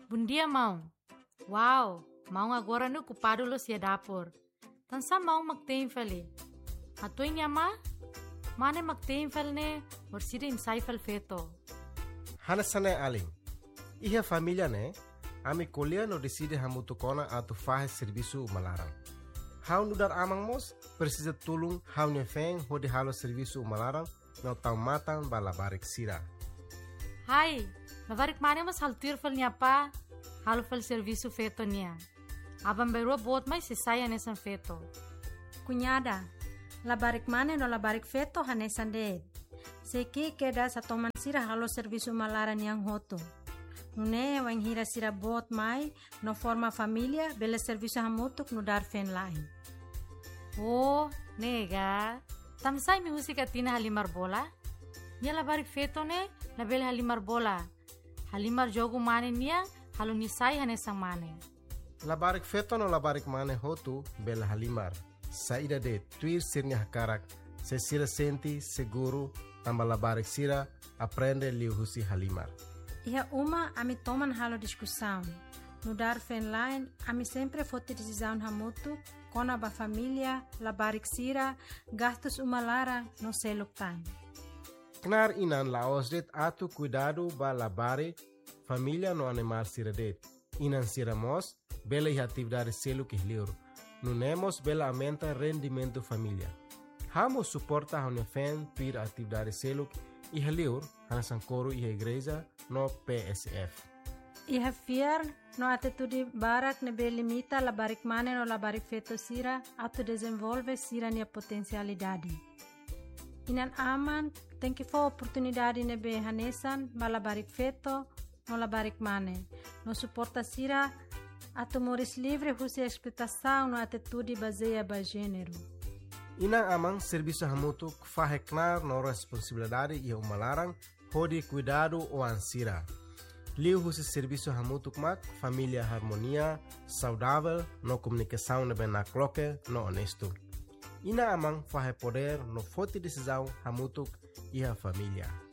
Bom dia, mão. Uau, mão agora no ocupado lo sia dapur. Tansa mão magtein fali. Atoy niya ma? Mane magtein fal ne, morsida insay fal feto. Hanasane aling. Iha família ne, ami kolia no decide hamutu kona atu fahe serviço malarang. Hau nudar amang mos, precisa tulung hau nefeng hodi halo serviço malarang no tau matan balabarik sira. Hai, labarik mane mas haltir fal niya pa, halo fal serviço feto niya. Abang berua bot mai sisaya nesan feto. Cunhada, labarik mane no labarik feto hanesan de. Seki queda sa toman sira halo serviço malaran yang hoto. Nune wang hira sira bot mai no forma família bela serviço hamutuk no dar fen lain. Oh, nega. Tamsay mi husika tina halimar bola? Nia labarik feto ne, label halimar bola. Halimar jogo mane nia, halo nisay hanesang mane. Labarik feto no labarik mane hotu bela halimar. Saída de tuir sirnya hakarak, se sira senti seguro tamba labarik sira aprende liu husi halimar. Iha uma ami toman halo discussão. No dar fen line, ami sempre fote decisão hamutuk, kona ba família, labarik sira, gastos umalara no seluk time. Knar inan laos det atu cuidado ba labare família no animal sira det. Inan sira mos, bela iha atividade seluk ihliur. Nunemos bela aumenta rendimento família. Hamo suporta hone fen tuir atividade seluk ihliur, hanasan coro iha igreja no PSF. Iha fiar no atitude barak nebe limita labarik mane no labarik feto sira atu desenvolve sira nia potencialidade. Inan aman tem que for oportunidade nebe hanesan ba labarik feto no labarik mane. No suporta sira atu moris livre husi explotação no atitude baseia ba gênero. Inang amang serviço hamutuk faheknar no responsabilidade e umalarang hodi cuidado o ansira. Liu husi serviço hamutuk mak família harmonia, saudável, no comunicação nebe na cloque, no honesto. Ina amang fahe poder no forte decisão hamutuk e a família.